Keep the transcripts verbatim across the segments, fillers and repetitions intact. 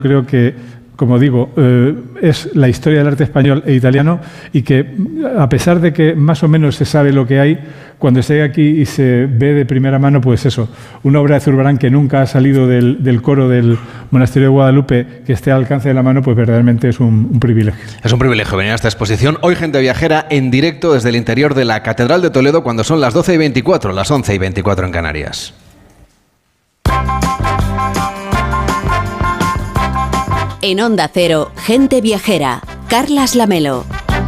Creo que, como digo, eh, es la historia del arte español e italiano y que, a pesar de que más o menos se sabe lo que hay, cuando se llega aquí y se ve de primera mano, pues eso, una obra de Zurbarán que nunca ha salido del, del coro del Monasterio de Guadalupe, que esté al alcance de la mano, pues verdaderamente es un, un privilegio. Es un privilegio venir a esta exposición. Hoy Gente Viajera en directo desde el interior de la Catedral de Toledo cuando son las doce y veinticuatro, las once y veinticuatro en Canarias. En Onda Cero, Gente Viajera, Carlas Lamelo.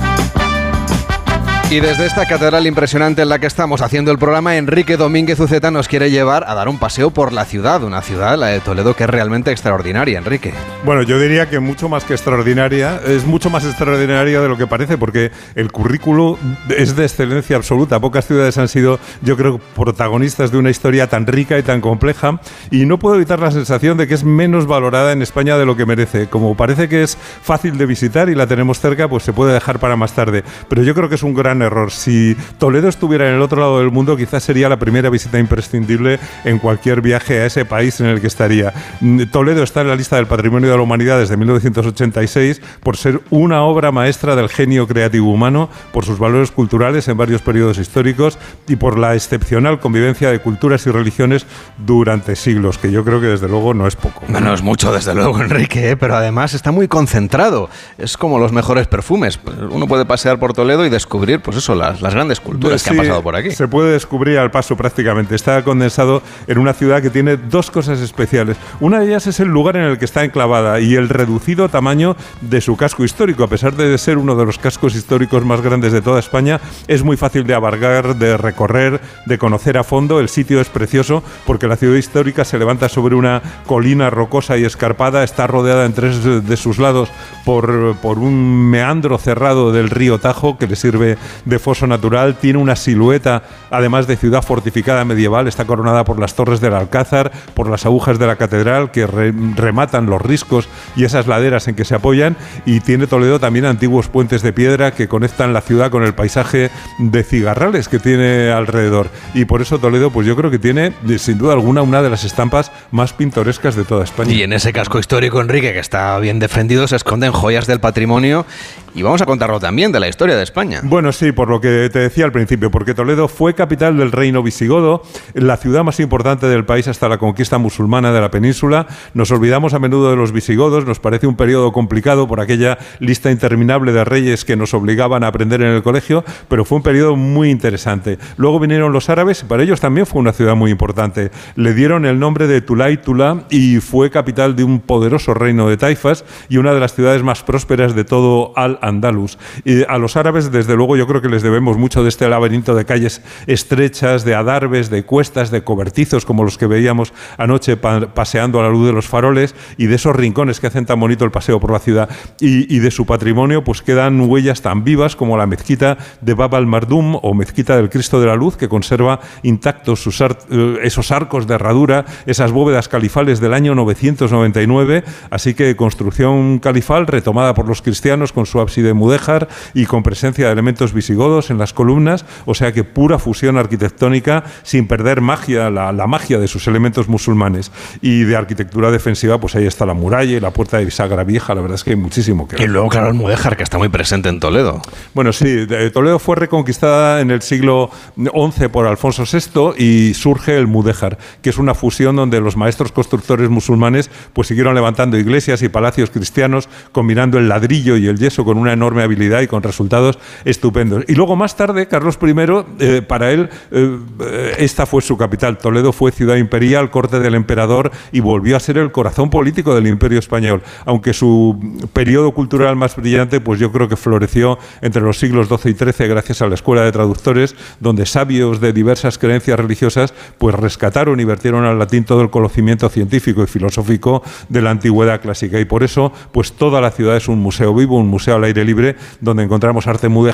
Y desde esta catedral impresionante en la que estamos haciendo el programa, Enrique Domínguez Uceta nos quiere llevar a dar un paseo por la ciudad, una ciudad, la de Toledo, que es realmente extraordinaria, Enrique. Bueno, yo diría que mucho más que extraordinaria, es mucho más extraordinaria de lo que parece, porque el currículo es de excelencia absoluta. Pocas ciudades han sido, yo creo, protagonistas de una historia tan rica y tan compleja, y no puedo evitar la sensación de que es menos valorada en España de lo que merece. Como parece que es fácil de visitar y la tenemos cerca, pues se puede dejar para más tarde. Pero yo creo que es un gran error. Si Toledo estuviera en el otro lado del mundo, quizás sería la primera visita imprescindible en cualquier viaje a ese país en el que estaría. Toledo está en la lista del Patrimonio de la Humanidad desde mil novecientos ochenta y seis por ser una obra maestra del genio creativo humano, por sus valores culturales en varios periodos históricos y por la excepcional convivencia de culturas y religiones durante siglos, que yo creo que desde luego no es poco. No, no es mucho desde luego, Enrique, ¿eh? Pero además está muy concentrado. Es como los mejores perfumes. Uno puede pasear por Toledo y descubrir, pues eso, las, las grandes culturas sí, que han pasado por aquí. Se puede descubrir al paso prácticamente. Está condensado en una ciudad que tiene dos cosas especiales. Una de ellas es el lugar en el que está enclavada y el reducido tamaño de su casco histórico. A pesar de ser uno de los cascos históricos más grandes de toda España, es muy fácil de abarcar, de recorrer, de conocer a fondo. El sitio es precioso porque la ciudad histórica se levanta sobre una colina rocosa y escarpada, está rodeada en tres de sus lados por, por un meandro cerrado del río Tajo que le sirve de foso natural, tiene una silueta además de ciudad fortificada medieval, está coronada por las torres del Alcázar, por las agujas de la catedral que re, rematan los riscos y esas laderas en que se apoyan, y tiene Toledo también antiguos puentes de piedra que conectan la ciudad con el paisaje de cigarrales que tiene alrededor, y por eso Toledo, pues yo creo que tiene sin duda alguna una de las estampas más pintorescas de toda España. Y en ese casco histórico, Enrique, que está bien defendido, se esconden joyas del patrimonio, y vamos a contarlo también de la historia de España. Bueno, sí, por lo que te decía al principio, porque Toledo fue capital del reino visigodo, la ciudad más importante del país hasta la conquista musulmana de la península. Nos olvidamos a menudo de los visigodos, nos parece un periodo complicado por aquella lista interminable de reyes que nos obligaban a aprender en el colegio, pero fue un periodo muy interesante. Luego vinieron los árabes y para ellos también fue una ciudad muy importante. Le dieron el nombre de Tulaytula y fue capital de un poderoso reino de taifas y una de las ciudades más prósperas de todo Al-Andalus. Y a los árabes, desde luego, yo creo que les debemos mucho de este laberinto de calles estrechas, de adarves, de cuestas, de cobertizos como los que veíamos anoche pa- paseando a la luz de los faroles, y de esos rincones que hacen tan bonito el paseo por la ciudad. Y, y de su patrimonio pues quedan huellas tan vivas como la mezquita de Bab al-Mardum o mezquita del Cristo de la Luz, que conserva intactos sus ar- esos arcos de herradura, esas bóvedas califales del año novecientos noventa y nueve, así que construcción califal retomada por los cristianos con su ábside mudéjar y con presencia de elementos visigodos en las columnas, o sea que pura fusión arquitectónica sin perder magia, la, la magia de sus elementos musulmanes. Y de arquitectura defensiva, pues ahí está la muralla y la puerta de bisagra vieja, la verdad es que hay muchísimo que ver. Y luego, claro, el mudéjar, que está muy presente en Toledo. Bueno, sí, Toledo fue reconquistada en el siglo once por Alfonso sexto y surge el mudéjar, que es una fusión donde los maestros constructores musulmanes pues siguieron levantando iglesias y palacios cristianos, combinando el ladrillo y el yeso con una enorme habilidad y con resultados estupendos. Y luego más tarde, Carlos primero, eh, para él, eh, esta fue su capital. Toledo fue ciudad imperial, corte del emperador, y volvió a ser el corazón político del Imperio Español, aunque su periodo cultural más brillante, pues yo creo que floreció entre los siglos doce y trece gracias a la Escuela de Traductores, donde sabios de diversas creencias religiosas pues rescataron y vertieron al latín todo el conocimiento científico y filosófico de la antigüedad clásica, y por eso pues toda la ciudad es un museo vivo, un museo al aire libre, donde encontramos arte mudéjar, pero también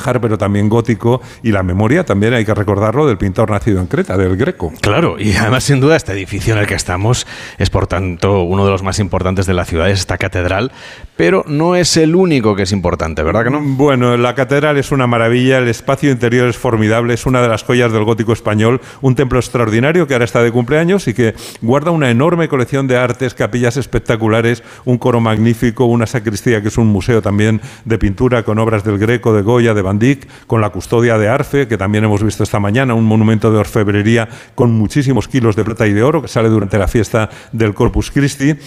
también gótico, y la memoria también, hay que recordarlo, del pintor nacido en Creta, del Greco. Claro, y además sin duda este edificio en el que estamos es por tanto uno de los más importantes de la ciudad, es esta catedral, pero no es el único que es importante, ¿verdad que no? Bueno, la catedral es una maravilla, el espacio interior es formidable, es una de las joyas del gótico español, un templo extraordinario que ahora está de cumpleaños y que guarda una enorme colección de artes, capillas espectaculares, un coro magnífico, una sacristía que es un museo también de pintura con obras del Greco, de Goya, de Van Dyck, con la custodia de Arfe, que también hemos visto esta mañana, un monumento de orfebrería con muchísimos kilos de plata y de oro que sale durante la fiesta del Corpus Christi,